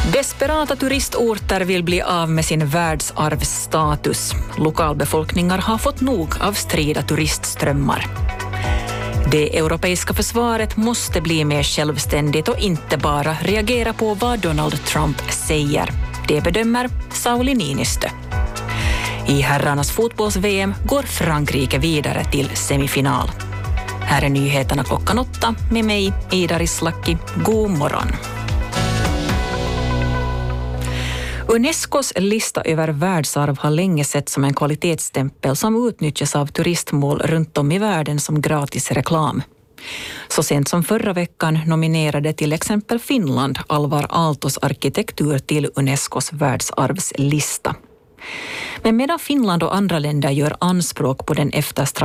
Desperata turistorter vill bli av med sin världsarvsstatus. Lokalbefolkningar har fått nog av strida turistströmmar. Det europeiska försvaret måste bli mer självständigt och inte bara reagera på vad Donald Trump säger. Det bedömer Sauli Niinistö. I herrarnas fotbolls-VM går Frankrike vidare till semifinal. Här är nyheterna 8 med mig, Ida Rislaki. God morgon. Unescos lista över världsarv har länge sett som en kvalitetsstämpel som utnyttjas av turistmål runt om i världen som gratis reklam. Så sent som förra veckan nominerade till exempel Finland Alvar Aaltos arkitektur till Unescos världsarvslista. Men medan Finland och andra länder gör anspråk på den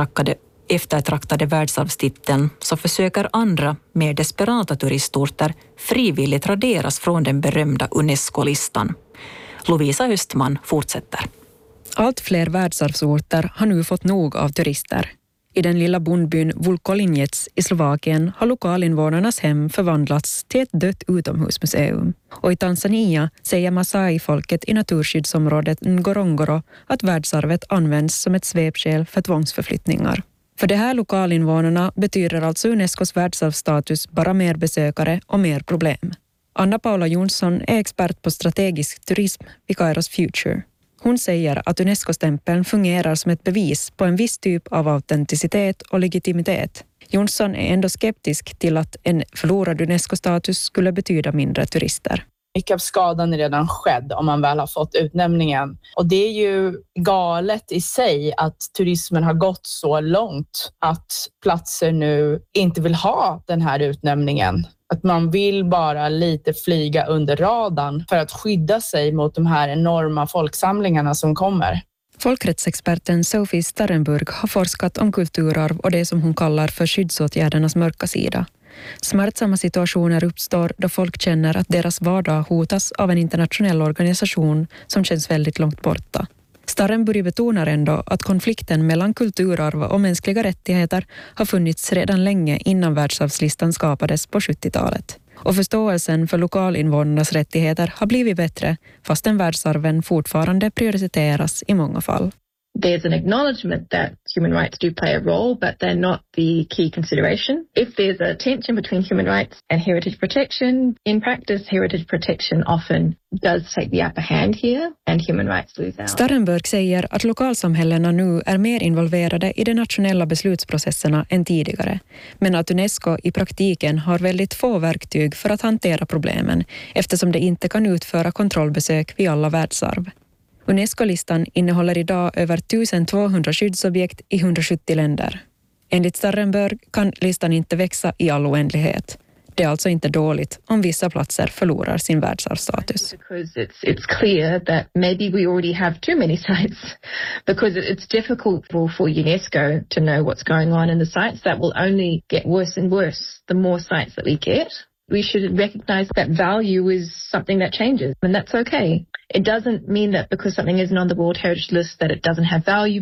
eftertraktade världsarvstiteln så försöker andra, mer desperata turistorter frivilligt raderas från den berömda UNESCO-listan. Lovisa Östman fortsätter. Allt fler världsarvsorter har nu fått nog av turister. I den lilla bondbyn Vulkolinets i Slovakien har lokalinvånarnas hem förvandlats till ett dött utomhusmuseum. Och i Tanzania säger Masai-folket i naturskyddsområdet Ngorongoro att världsarvet används som ett svepskäl för tvångsförflyttningar. För de här lokalinvånarna betyder alltså Unescos världsarvsstatus bara mer besökare och mer problem. Anna Paula Jonsson är expert på strategisk turism vid Kairos Future. Hon säger att UNESCO-stämpeln fungerar som ett bevis på en viss typ av autenticitet och legitimitet. Jonsson är ändå skeptisk till att en förlorad UNESCO-status skulle betyda mindre turister. Mycket av skadan är redan skedd om man väl har fått utnämningen. Och det är ju galet i sig att turismen har gått så långt att platser nu inte vill ha den här utnämningen. Att man vill bara lite flyga under radarn för att skydda sig mot de här enorma folksamlingarna som kommer. Folkrättsexperten Sophie Starrenburg har forskat om kulturarv och det som hon kallar för skyddsåtgärdernas mörka sida. Smärtsamma situationer uppstår då folk känner att deras vardag hotas av en internationell organisation som känns väldigt långt borta. Starrenburg betonar ändå att konflikten mellan kulturarv och mänskliga rättigheter har funnits redan länge innan världsarvslistan skapades på 70-talet. Och förståelsen för lokalinvånarnas rättigheter har blivit bättre fastän världsarven fortfarande prioriteras i många fall. There's an acknowledgement that human rights do play a role, but they're not the key consideration. If there's a tension between human rights and heritage protection, in practice, heritage protection often does take the upper hand here and human rights lose out. Starrenburg säger att lokalsamhällena nu är mer involverade i de nationella beslutsprocesserna än tidigare, men att UNESCO i praktiken har väldigt få verktyg för att hantera problemen eftersom det inte kan utföra kontrollbesök vid alla världsarv. UNESCO-listan innehåller idag över 1200 skyddsobjekt i 170 länder. Enligt Starrenburg kan listan inte växa i all oändlighet. Det är alltså inte dåligt om vissa platser förlorar sin världsarvsstatus. Because it's clear that maybe we already have too many sites. Because it's difficult for UNESCO to know what's going on in the sites. That will only get worse and worse the more sites that we get. We should recognize that value is something that changes, and that's okay. It doesn't mean that because something isn't on the World Heritage List that it doesn't have value.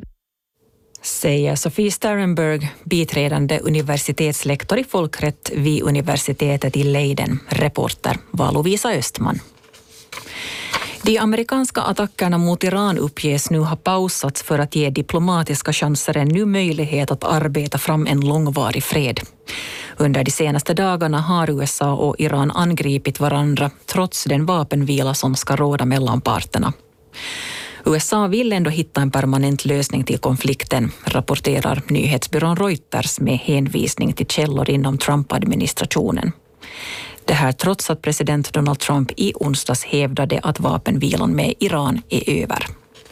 Säger Sophie Starrenburg, biträdande universitetslektor i folkrätt vid universitetet i Leiden. Reporter var Lovisa Östman. De amerikanska attackerna mot Iran uppges nu ha pausats för att ge diplomatiska chanser en ny möjlighet att arbeta fram en långvarig fred. Under de senaste dagarna har USA och Iran angripit varandra trots den vapenvila som ska råda mellan parterna. USA vill ändå hitta en permanent lösning till konflikten, rapporterar nyhetsbyrån Reuters med hänvisning till källor inom Trump-administrationen. Det här trots att president Donald Trump i onsdags hävdade att vapenvilan med Iran är över.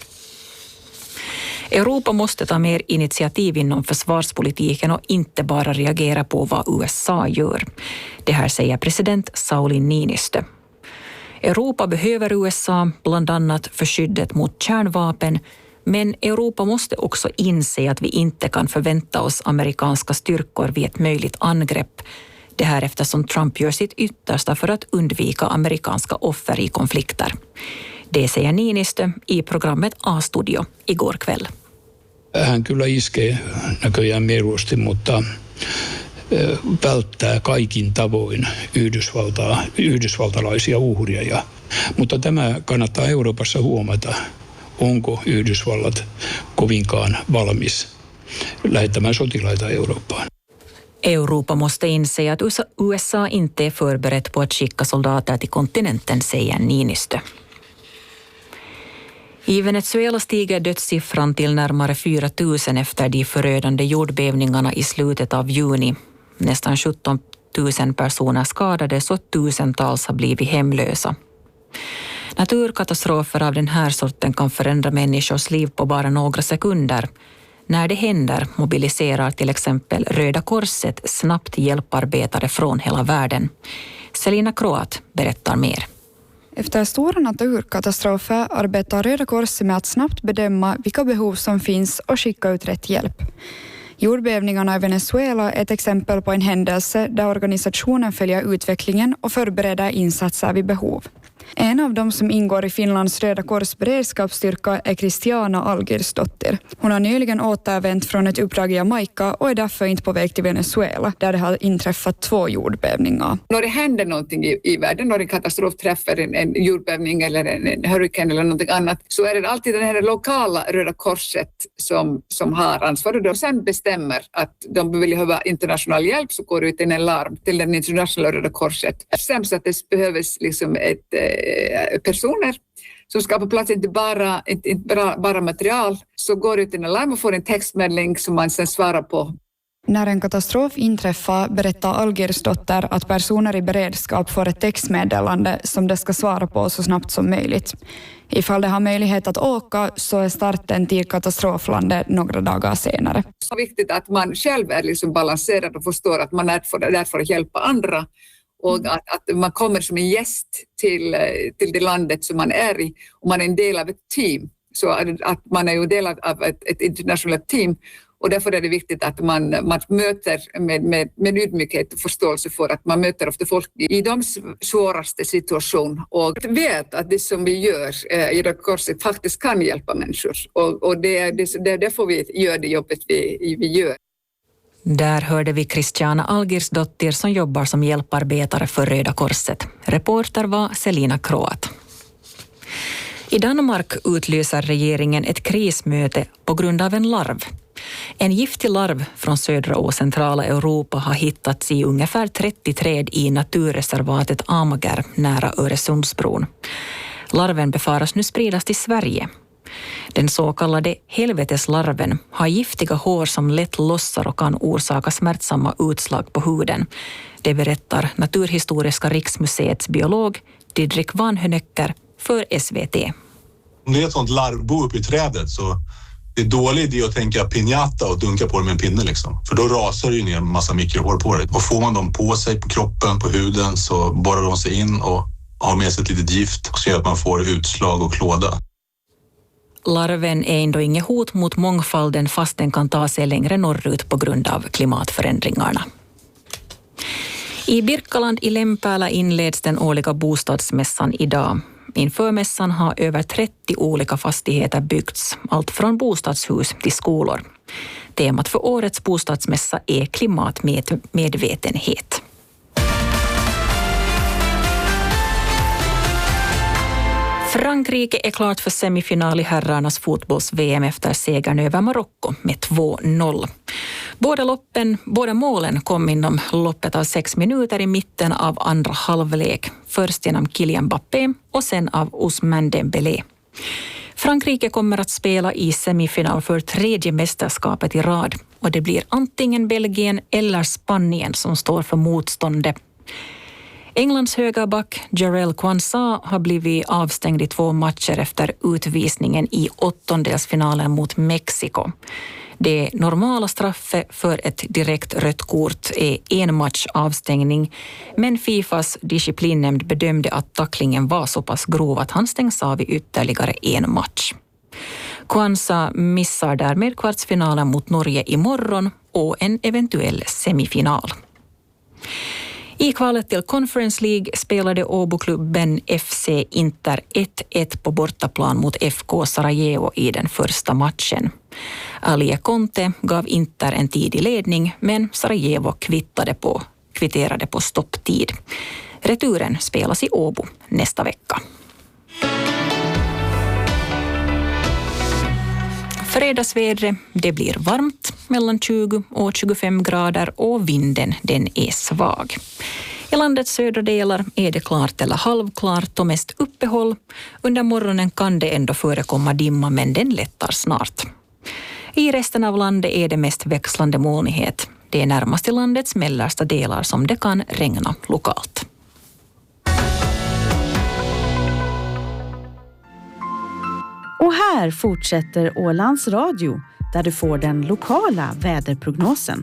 Europa måste ta mer initiativ inom försvarspolitiken och inte bara reagera på vad USA gör. Det här säger president Sauli Niinistö. Europa behöver USA bland annat för skyddet mot kärnvapen, men Europa måste också inse att vi inte kan förvänta oss amerikanska styrkor vid ett möjligt angrepp. Det här eftersom Trump gör sitt yttersta för att undvika amerikanska offer i konflikter. Det säger Niinistö i programmet A-studio igår kväll. Hän kyllä iskee näköjään mieluusti, mutta välttää kaikin tavoin yhdysvaltalaisia uhria. Mutta tämä kannattaa Euroopassa huomata, onko Yhdysvallat kovinkaan valmis lähettämään sotilaita Eurooppaan. Europa måste inse att USA inte är förberett på att skicka soldater till kontinenten, säger Niinistö. I Venezuela stiger dödssiffran till närmare 4 000 efter de förödande jordbävningarna i slutet av juni. Nästan 17 000 personer skadades och tusentals har blivit hemlösa. Naturkatastrofer av den här sorten kan förändra människors liv på bara några sekunder. När det händer mobiliserar till exempel Röda Korset snabbt hjälparbetare från hela världen. Selina Kroat berättar mer. Efter stora naturkatastrofer arbetar Röda Korset med att snabbt bedöma vilka behov som finns och skicka ut rätt hjälp. Jordbävningarna i Venezuela är ett exempel på en händelse där organisationen följer utvecklingen och förbereder insatser vid behov. En av dem som ingår i Finlands Röda Kors beredskapsstyrka är Christiana Algirsdottir. Hon har nyligen återvänt från ett uppdrag i Jamaica och är därför inte på väg till Venezuela, där det har inträffat 2 jordbävningar. När det händer någonting i världen, när en katastrof träffar en jordbävning eller en hurricane eller någonting annat, så är det alltid den här lokala Röda Korset som har ansvaret och sen bestämmer att de vill ha internationell hjälp, så går ut en larm till den internationella Röda Korset. Sen så att det behövs liksom personer som ska på plats, inte bara material, så går ut en alarm och får en textmeddelning som man sen svarar på. När en katastrof inträffar berättar Algirsdotter att personer i beredskap får ett textmeddelande som de ska svara på så snabbt som möjligt. Ifall de har möjlighet att åka så är starten till katastroflandet några dagar senare. Det är viktigt att man själv är liksom balanserad och förstår att man är där för att hjälpa andra. Och att man kommer som en gäst till det landet som man är i, och man är en del av ett team. Så att man är ju en del av ett internationellt team, och därför är det viktigt att man möter med ödmjukhet och förståelse för att man möter ofta folk i de svåraste situationer och vet att det som vi gör i Röda Korset faktiskt kan hjälpa människor. Och det är därför vi gör det jobbet vi gör. Där hörde vi Christiana Algirsdottir som jobbar som hjälparbetare för Röda Korset. Reporter var Selina Kroat. I Danmark utlyser regeringen ett krismöte på grund av en larv. En giftig larv från södra och centrala Europa har hittats i ungefär 30 träd i naturreservatet Amager nära Öresundsbron. Larven befaras nu spridas till Sverige. Den så kallade helveteslarven har giftiga hår som lätt lossar och kan orsaka smärtsamma utslag på huden. Det berättar Naturhistoriska riksmuseets biolog Didrik Vanhönöcker för SVT. Om det är ett sånt larvbo uppe i trädet så det är dålig idé att tänka piñata och dunka på det med en pinne liksom. För då rasar det ju ner en massa mikrohår på det. Och får man dem på sig, på kroppen, på huden, så borrar de sig in och har med sig ett litet gift och så gör att man får utslag och klåda. Larven är ändå inget hot mot mångfalden fast den kan ta sig längre norrut på grund av klimatförändringarna. I Birkaland i Lempäälä inleds den årliga bostadsmässan idag. Inför mässan har över 30 olika fastigheter byggts, allt från bostadshus till skolor. Temat för årets bostadsmässa är klimatmedvetenhet. Frankrike är klart för semifinal i herrarnas fotbolls-VM efter segern över Marocko med 2-0. Båda målen kom inom loppet av 6 minuter i mitten av andra halvlek. Först genom Kylian Mbappé och sen av Ousmane Dembélé. Frankrike kommer att spela i semifinal för 3:e mästerskapet i rad, och det blir antingen Belgien eller Spanien som står för motståndet. Englands högerback Jarell Quansah har blivit avstängd i 2 matcher efter utvisningen i 8-delsfinalen mot Mexiko. Det normala straffet för ett direkt rött kort är 1 match avstängning, men Fifas disciplinnämnd bedömde att tacklingen var så pass grov att han stängs av i ytterligare 1 match. Quansah missar därmed kvartsfinalen mot Norge imorgon och en eventuell semifinal. I kvalet till Conference League spelade Åboklubben FC Inter 1-1 på bortaplan mot FK Sarajevo i den första matchen. Alie Conte gav Inter en tidig ledning, men Sarajevo kvitterade på stopptid. Returen spelas i Åbo nästa vecka. Fredagsvädret, det blir varmt, mellan 20 och 25 grader och vinden den är svag. I landets södra delar är det klart eller halvklart och mest uppehåll. Under morgonen kan det ändå förekomma dimma, men den lättar snart. I resten av landet är det mest växlande molnighet. Det är närmast i landets mellersta delar som det kan regna lokalt. Och här fortsätter Ålands Radio, där du får den lokala väderprognosen.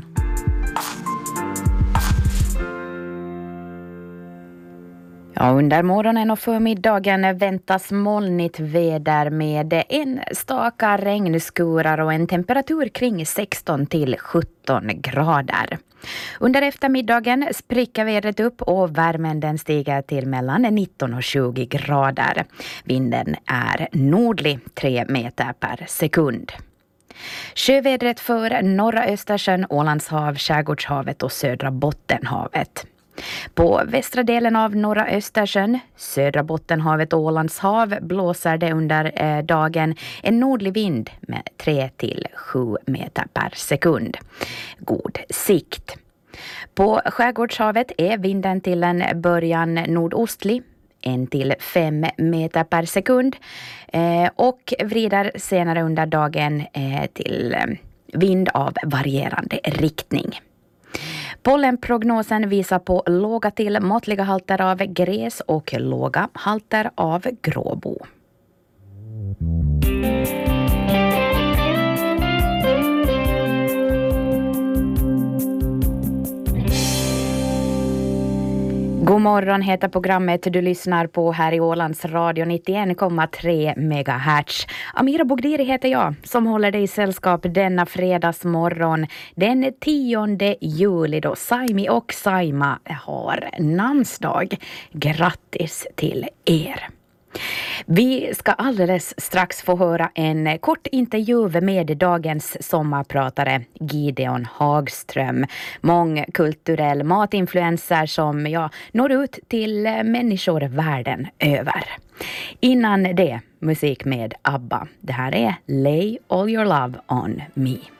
Ja, under morgonen och förmiddagen väntas molnigt väder med enstaka regnskurar och en temperatur kring 16 till 17 grader. Under eftermiddagen spricker vädret upp och värmen den stiger till mellan 19 och 20 grader. Vinden är nordlig 3 meter per sekund. Sjövädret för norra Östersjön, Ålandshav, Skärgårdshavet och södra Bottenhavet. På västra delen av norra Östersjön, södra Bottenhavet och Ålandshav blåser det under dagen en nordlig vind med 3 till 7 meter per sekund. God sikt. På Skärgårdshavet är vinden till en början nordostlig, 1 till 5 meter per sekund och vrider senare under dagen till vind av varierande riktning. Pollenprognosen visar på låga till måttliga halter av gräs och låga halter av gråbo. God morgon heter programmet du lyssnar på här i Ålands Radio 91,3 MHz. Amira Bogdiri heter jag som håller dig i sällskap denna fredagsmorgon den 10 juli då Saimi och Saima har namnsdag. Grattis till er! Vi ska alldeles strax få höra en kort intervju med dagens sommarpratare Gideon Hagström. Mångkulturell matinfluencer som når ut till människor världen över. Innan det, musik med ABBA. Det här är Lay All Your Love On Me.